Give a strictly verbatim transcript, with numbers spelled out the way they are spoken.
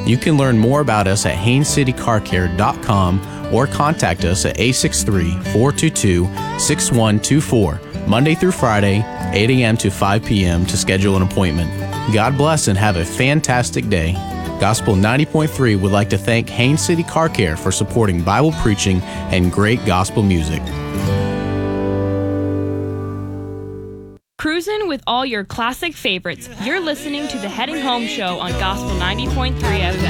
You can learn more about us at haines city car care dot com or contact us at eight six three, four two two, six one two four, Monday through Friday, eight a.m. to five p.m. to schedule an appointment. God bless and have a fantastic day. Gospel ninety point three would like to thank Haines City Car Care for supporting Bible preaching and great gospel music. Cruising with all your classic favorites. You're listening to the Heading Home Show on Gospel ninety point three F M.